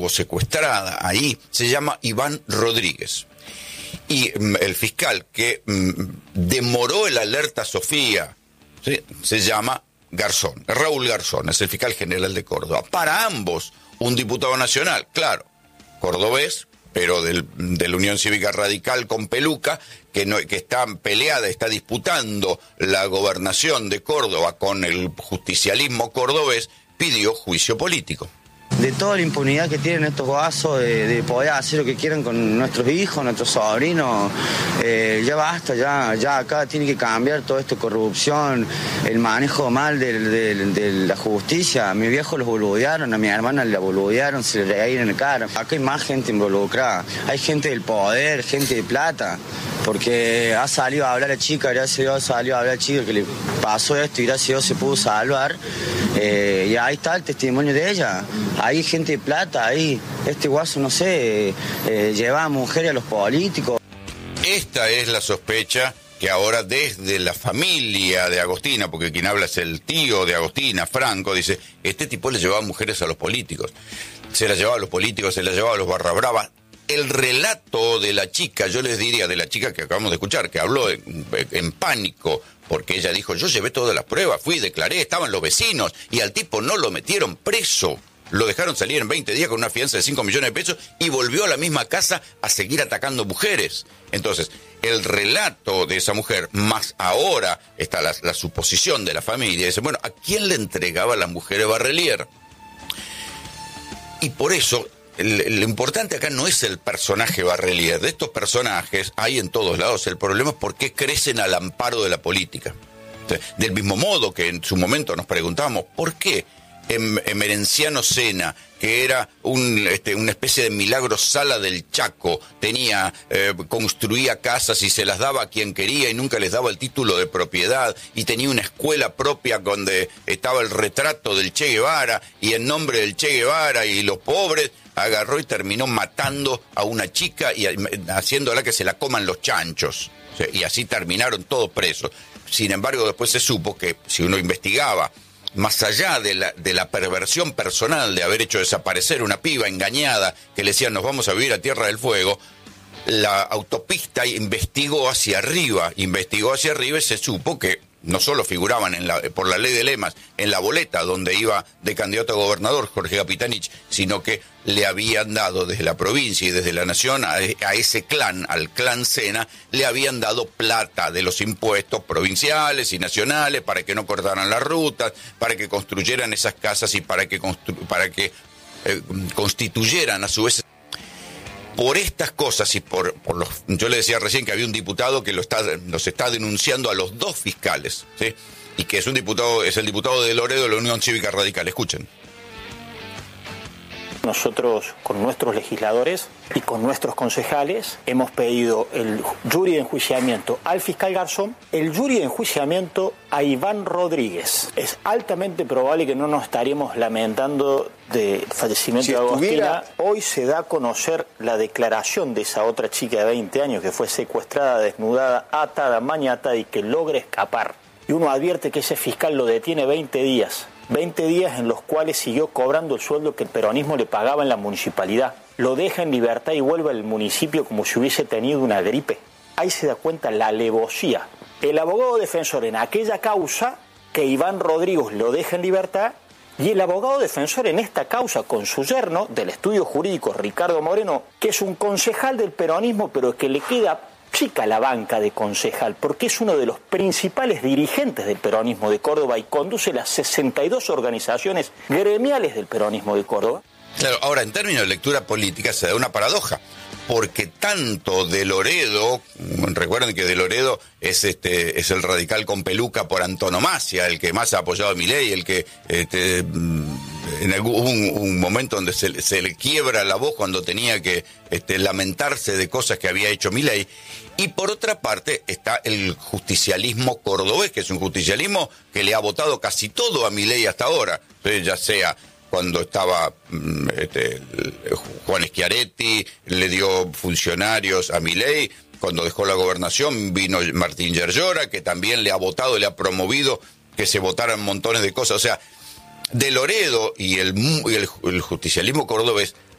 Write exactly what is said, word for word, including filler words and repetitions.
secuestrada ahí, se llama Iván Rodríguez. Y mm, el fiscal que mm, demoró el alerta Sofía, ¿sí?, se llama Garzón, Raúl Garzón, es el fiscal general de Córdoba. Para ambos, un diputado nacional, claro, cordobés, pero del, de la Unión Cívica Radical con peluca, que, no, que está peleada, está disputando la gobernación de Córdoba con el justicialismo cordobés, pidió juicio político. De toda la impunidad que tienen estos guasos de, de poder hacer lo que quieran con nuestros hijos, nuestros sobrinos, eh, ya basta, ya, ya acá tiene que cambiar toda esta corrupción, el manejo mal de, de, de la justicia. A mi viejo los boludearon, a mi hermana la boludearon, se le reían en la cara. Acá hay más gente involucrada, hay gente del poder, gente de plata, porque ha salido a hablar la chica, gracias a Dios salió a hablar la chica que le pasó esto y gracias a Dios se pudo salvar, eh, y ahí está el testimonio de ella. Hay gente de plata, ahí, este guaso, no sé, eh, lleva a mujeres a los políticos. Esta es la sospecha que ahora desde la familia de Agostina, porque quien habla es el tío de Agostina, Franco, dice, este tipo le llevaba mujeres a los políticos. Se las llevaba a los políticos, se las llevaba a los barra bravas. El relato de la chica, yo les diría, de la chica que acabamos de escuchar, que habló en, en pánico, porque ella dijo, yo llevé todas las pruebas, fui, declaré, estaban los vecinos, y al tipo no lo metieron preso. Lo dejaron salir en veinte días con una fianza de cinco millones de pesos y volvió a la misma casa a seguir atacando mujeres. Entonces, el relato de esa mujer, más ahora está la, la suposición de la familia, dice, bueno, ¿a quién le entregaba a las mujeres Barrelier? Y por eso, el, lo importante acá no es el personaje Barrelier. De estos personajes hay en todos lados. El problema es por qué crecen al amparo de la política. Entonces, del mismo modo que en su momento nos preguntamos, ¿por qué Emerenciano Sena, que era un, este, una especie de Milagro Sala del Chaco, tenía, eh, construía casas y se las daba a quien quería y nunca les daba el título de propiedad, y tenía una escuela propia donde estaba el retrato del Che Guevara, y en nombre del Che Guevara y los pobres, agarró y terminó matando a una chica y haciéndola que se la coman los chanchos? O sea, y así terminaron todos presos. Sin embargo, después se supo que si uno investigaba, más allá de la, de la perversión personal de haber hecho desaparecer una piba engañada que le decían nos vamos a vivir a Tierra del Fuego, la autopista investigó hacia arriba, investigó hacia arriba y se supo que no solo figuraban en la, por la ley de lemas en la boleta donde iba de candidato a gobernador Jorge Capitanich, sino que le habían dado desde la provincia y desde la nación a, a ese clan, al clan Sena, le habían dado plata de los impuestos provinciales y nacionales para que no cortaran las rutas, para que construyeran esas casas y para que, constru- para que eh, constituyeran a su vez. Por estas cosas y por, por los... Yo le decía recién que había un diputado que lo está, los está denunciando a los dos fiscales, ¿sí? Y que es un diputado, es el diputado de Loredo de la Unión Cívica Radical. Escuchen. Nosotros, con nuestros legisladores y con nuestros concejales, hemos pedido el jury de enjuiciamiento al fiscal Garzón, el jury de enjuiciamiento a Iván Rodríguez. Es altamente probable que no nos estaríamos lamentando del fallecimiento si de Agostina. Estuviera... Hoy se da a conocer la declaración de esa otra chica de veinte años que fue secuestrada, desnudada, atada, maniatada y que logra escapar. Y uno advierte que ese fiscal lo detiene veinte días. veinte días en los cuales siguió cobrando el sueldo que el peronismo le pagaba en la municipalidad. Lo deja en libertad y vuelve al municipio como si hubiese tenido una gripe. Ahí se da cuenta la alevosía. El abogado defensor en aquella causa, que Iván Rodríguez lo deja en libertad, y el abogado defensor en esta causa con su yerno del estudio jurídico, Ricardo Moreno, que es un concejal del peronismo, pero que le queda chica la banca de concejal, porque es uno de los principales dirigentes del peronismo de Córdoba y conduce las sesenta y dos organizaciones gremiales del peronismo de Córdoba. Claro, ahora en términos de lectura política se da una paradoja, porque tanto de Loredo, recuerden que de Loredo es este es el radical con peluca por antonomasia, el que más ha apoyado a Milei, el que este, en algún un, un momento donde se, se le quiebra la voz cuando tenía que este, lamentarse de cosas que había hecho Milei. Y por otra parte está el justicialismo cordobés, que es un justicialismo que le ha votado casi todo a Milei hasta ahora, ya sea cuando estaba este, Juan Schiaretti, le dio funcionarios a Milei, cuando dejó la gobernación vino Martín Yerllora, que también le ha votado, le ha promovido que se votaran montones de cosas. O sea, de Loredo y el, y el, el justicialismo cordobés